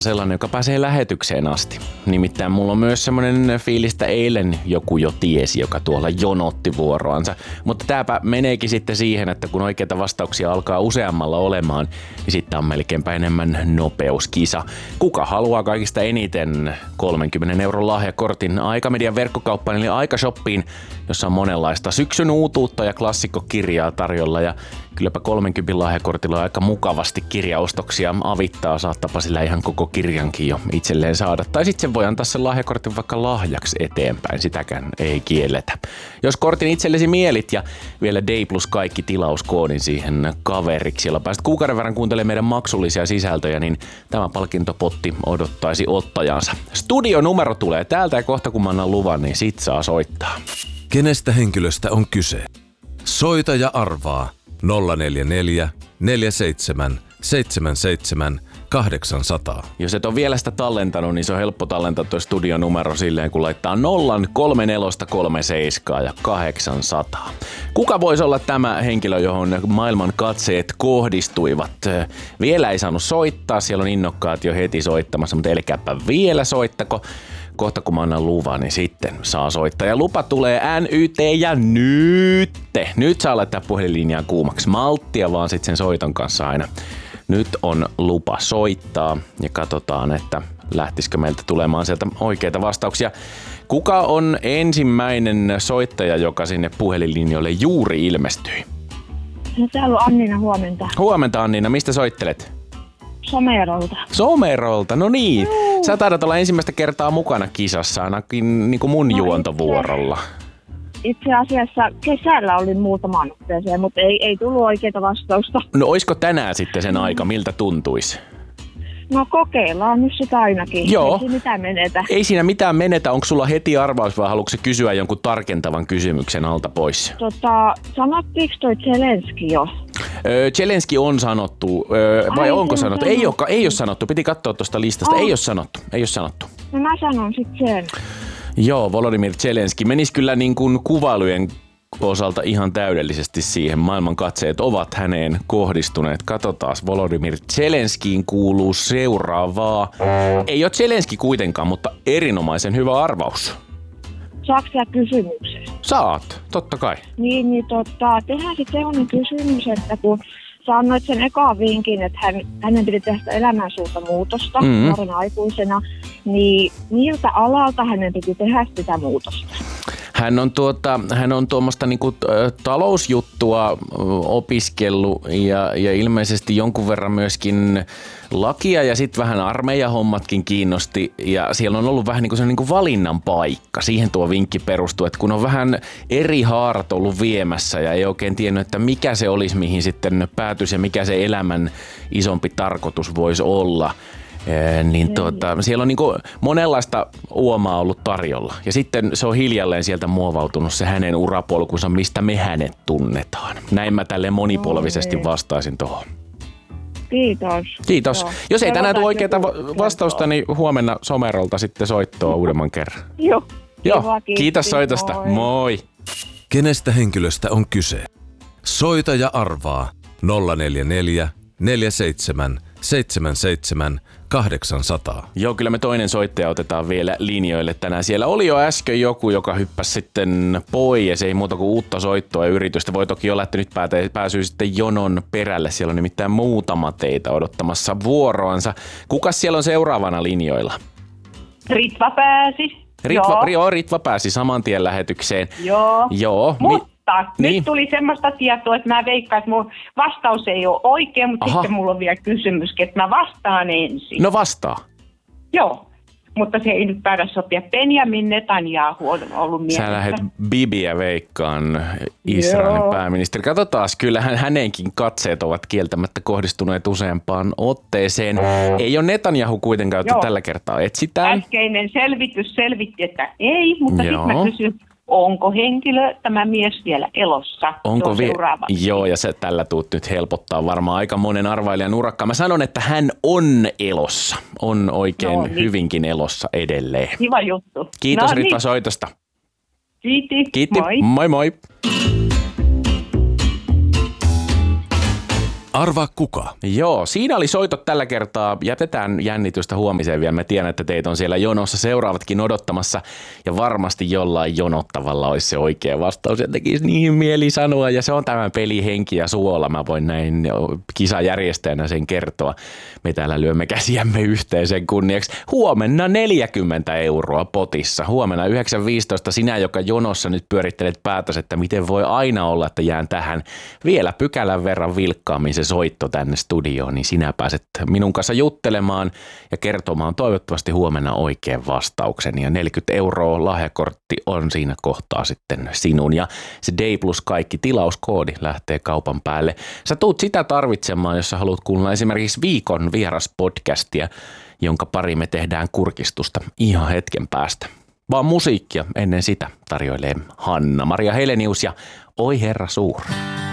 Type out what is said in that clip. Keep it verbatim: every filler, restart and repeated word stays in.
sellainen, joka pääsee lähetykseen asti. Nimittäin mulla on myös semmoinen fiilis, että eilen joku jo tiesi, joka tuolla jonotti vuoroansa. Mutta tääpä meneekin sitten siihen, että kun oikeita vastauksia alkaa useammalla olemaan, niin sitten on melkeinpä enemmän nopeuskisa. Kuka haluaa kaikista eniten kolmenkymmenen euron lahjakortin Aikamedian verkkokauppaan eli Aikashoppiin, jossa on monenlaista syksyn uutuutta ja klassikkokirjaa tarjolla. Ja kylläpä kolmenkymmenen lahjakortilla on aika mukavasti kirjaostoksia avittaa, saattapa sillä ihan koko kirjankin jo itselleen saada. Tai sitten sen voi antaa sen lahjakortin vaikka lahjaksi eteenpäin, sitäkään ei kielletä. Jos kortin itsellesi mielit ja vielä Day Plus kaikki tilauskoodin siihen kaveriksi, jolla pääset kuukauden verran kuuntelemaan meidän maksullisia sisältöjä, niin tämä palkintopotti odottaisi ottajansa. Studionumero tulee täältä ja kohta kun mä annan luvan, niin sit saa soittaa. Kenestä henkilöstä on kyse? Soita ja arvaa nolla neljä neljä neljä seitsemän seitsemän seitsemän kahdeksan nolla nolla. Jos et ole vielä sitä tallentanut, niin se on helppo tallentaa tuo studionumero silleen, kun laittaa nollan kolme nelosta kolme seiskaa ja kahdeksan nolla nolla. Kuka voisi olla tämä henkilö, johon maailman katseet kohdistuivat? Vielä ei saanut soittaa, siellä on innokkaat jo heti soittamassa, mutta elkääpä vielä soittako. Kohta kun mä annan luvan, niin sitten saa soittaa. Ja lupa tulee N Y T ja nytte. Nyt saa laittaa puhelinlinjaan kuumaksi. Malttia vaan sitten sen soiton kanssa aina. Nyt on lupa soittaa ja katsotaan, että lähtisikö meiltä tulemaan sieltä oikeita vastauksia. Kuka on ensimmäinen soittaja, joka sinne puhelinlinjoille juuri ilmestyi? No täällä on Anniina, huomenta. Huomenta Anniina, mistä soittelet? Somerolta. Somerolta, no niin. Juu. Sä taidat olla ensimmäistä kertaa mukana kisassa, ainakin niin kuin mun no juontovuorolla. Itse asiassa kesällä olin muutaman otteeseen, mutta ei, ei tullut oikeaa vastausta. No oisko tänään sitten sen aika, miltä tuntuisi? No kokeillaan nyt sitä ainakin. Joo. Ei siinä mitään menetä. Ei siinä mitään menetä. Onko sulla heti arvaus vai haluatko kysyä jonkun tarkentavan kysymyksen alta pois? Tota, sanottiinko toi Zelenski jo? Öö, Zelenski on sanottu, öö, vai Ai, onko sanottu? Ei ole, ei ole sanottu, piti katsoa tuosta listasta. Oh. Ei ole sanottu, ei ole sanottu. No mä sanon sit sen. Joo, Volodymyr Zelenski menisi kyllä niin kuin kuvailujen osalta ihan täydellisesti siihen. Maailman katseet ovat häneen kohdistuneet. Katsotaan, Volodymyr Zelenskiin kuuluu seuraavaa. Ei ole Zelenski kuitenkaan, mutta erinomaisen hyvä arvaus. Saatko sä kysymyksen? Saat, totta kai. Niin, niin tota, tehdään sitten sellainen kysymys, että kun sä annoit sen ekaan vinkin, että hän, hänen piti tehdä elämän suurta muutosta mm-hmm. nuorena aikuisena, niin miltä alalta hänen piti tehdä sitä muutosta? Hän on, tuota, hän on tuommoista niinku, talousjuttua opiskellut ja, ja ilmeisesti jonkun verran myöskin lakia ja sitten vähän armeijahommatkin kiinnosti ja siellä on ollut vähän niinku se niinku valinnan paikka. Siihen tuo vinkki perustuu, että kun on vähän eri haarat ollut viemässä ja ei oikein tiennyt, että mikä se olisi, mihin sitten päätyisi ja mikä se elämän isompi tarkoitus voisi olla. Ee, niin tuota, siellä on niinku monenlaista uomaa ollut tarjolla. Ja sitten se on hiljalleen sieltä muovautunut se hänen urapolkunsa, mistä me hänet tunnetaan. Näin mä tälleen monipolvisesti vastaisin tuohon. Kiitos. Kiitos. Joo. Jos ei tänään tule oikeaa vastausta, niin huomenna Somerolta sitten soittoa uudemman kerran. Joo. Joo. Kiitos soitosta. Moi. Moi. Kenestä henkilöstä on kyse? Soita ja arvaa nolla neljä neljä neljä seitsemän seitsemän seitsemän kahdeksan nolla nolla. Joo, kyllä me toinen soittaja otetaan vielä linjoille tänään. Siellä oli jo äsken joku, joka hyppäsi sitten pois. Ei muuta kuin uutta soittoa ja yritystä. Voi toki olla, että nyt pääsyy sitten jonon perälle. Siellä on nimittäin muutama teitä odottamassa vuoroansa. Kukas siellä on seuraavana linjoilla? Ritva pääsi. Ritva, joo. Joo, Ritva pääsi saman tien lähetykseen. Joo. Joo. Mutta niin. Nyt tuli semmoista tietoa, että mä veikkaan, että mun vastaus ei ole oikein, mutta Aha. sitten mulla on vielä kysymys, että mä vastaan ensin. No vastaa. Joo, mutta se ei nyt päädä sopia. Benjamin Netanyahu on ollut mielessä. Sä lähdet Bibiä veikkaan, Israelin Joo. pääministeri. Katsotaan, kyllähän hänenkin katseet ovat kieltämättä kohdistuneet useampaan otteeseen. Ei ole Netanyahu kuitenkaan, jota Joo. tällä kertaa etsitään. Äskeinen selvitys selvitti, että ei, mutta Joo. sitten mä kysyn, onko henkilö, tämä mies vielä elossa? Onko vielä? Joo, ja se tällä tuut nyt helpottaa varmaan aika monen arvailijan urakkaa. Mä sanon, että hän on elossa. On oikein no, niin. hyvinkin elossa edelleen. Kiva juttu. Kiitos no, Ritva niin. soitosta. Kiitti. Kiitti. Moi. Moi moi. Arvaa kuka? Joo, siinä oli soitot tällä kertaa. Jätetään jännitystä huomiseen vielä. Mä tiedän, että teitä on siellä jonossa seuraavatkin odottamassa. Ja varmasti jollain jonottavalla olisi se oikea vastaus. Ja tekisi niin mieli sanoa. Ja se on tämä pelihenki ja suola. Mä voin näin kisajärjestäjänä sen kertoa. Me täällä lyömme käsiämme yhteen sen kunniaksi. Huomenna neljäkymmentä euroa potissa. Huomenna yhdeksän viisitoista sinä, joka jonossa nyt pyörittelet päätös, että miten voi aina olla, että jään tähän vielä pykälän verran vilkkaammin se soitto tänne studioon, niin sinä pääset minun kanssa juttelemaan ja kertomaan toivottavasti huomenna oikean vastauksen. Ja neljäkymmentä euroa lahjakortti on siinä kohtaa sitten sinun. Ja se Day Plus kaikki tilauskoodi lähtee kaupan päälle. Sä tuut sitä tarvitsemaan, jos sä haluat kuulla esimerkiksi viikon vieraspodcastia, jonka pari me tehdään kurkistusta ihan hetken päästä. Vaan musiikkia ennen sitä tarjoilee Hanna-Maria Helenius ja Oi Herra Suur.